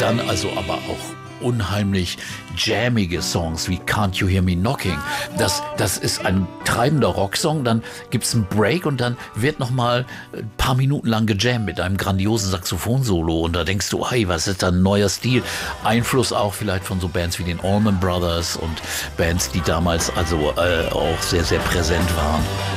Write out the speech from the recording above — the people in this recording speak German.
dann also aber auch unheimlich jammige Songs wie Can't You Hear Me Knocking. Das ist ein treibender Rocksong, dann gibt's einen Break und dann wird nochmal ein paar Minuten lang gejammt mit einem grandiosen Saxophon-Solo und da denkst du, hey, was ist da ein neuer Stil? Einfluss auch vielleicht von so Bands wie den Allman Brothers und Bands, die damals also auch sehr, sehr präsent waren.